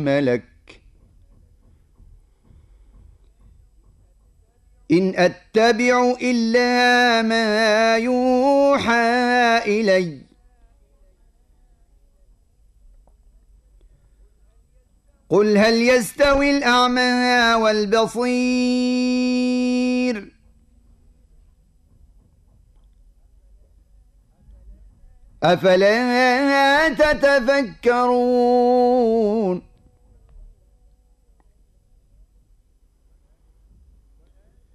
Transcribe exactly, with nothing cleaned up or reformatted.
ملك إن أتبع إلا ما يوحى إلي قل هل يستوي الأعمى والبصير أفلا تتفكرون